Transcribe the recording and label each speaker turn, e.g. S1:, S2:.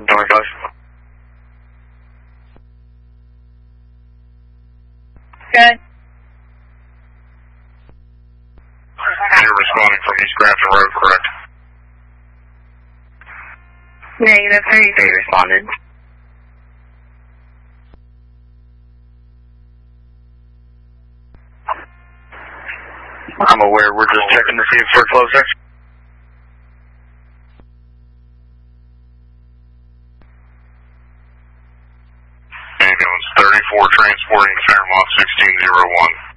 S1: 25.
S2: Good.
S1: You're responding from East Grafton Road, correct?
S2: Negative, 33 responded.
S1: I'm aware, we're just checking to see if we're closer. Ambulance 34 transporting Fairmont 1601.